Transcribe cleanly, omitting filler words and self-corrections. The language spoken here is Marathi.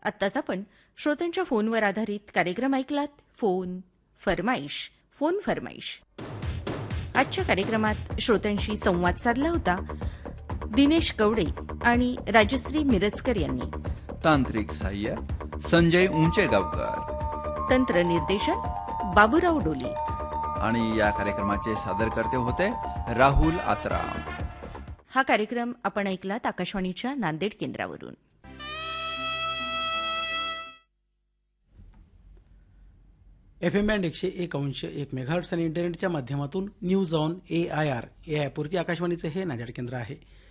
आत्ताच आपण श्रोत्यांच्या फोनवर आधारित कार्यक्रम ऐकलात. फोन फरमाईश. आजच्या कार्यक्रमात श्रोत्यांशी संवाद साधला होता दिनेश कवडे आणि राजश्री मिरजकर यांनी. तांत्रिक सहाय्य संजय उंचेगावकर, तंत्रनिर्देशन बाबूराव डोली आणि या कार्यक्रमाचे सादरकर्ते होते राहुल आत्राम. हा कार्यक्रम आपण ऐकलात आकाशवाणीच्या नांदेड केंद्रावरून. FM बँड 101.1 मेगाहर्ट्झ आणि इंटरनेटच्या माध्यमातून न्यूज ऑन AIR या ॲपवरती आकाशवाणीचं हे नांदेड केंद्र आहे.